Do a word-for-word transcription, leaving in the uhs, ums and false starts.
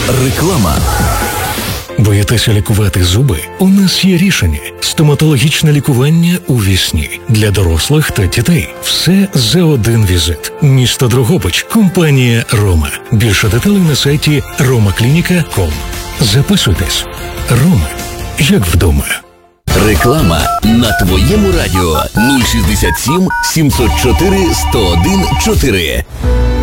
Реклама. Боїтеся лікувати зуби? У нас є рішення. Стоматологічне лікування у вісні. Для дорослих та дітей. Все за один візит. Місто Дрогобич. Компанія «Рома». Більше деталей на сайті рома клініка крапка ком. Записуйтесь. «Рома». Як вдома. Реклама на твоєму радіо нуль шістдесят сім сімсот чотири сто один чотири.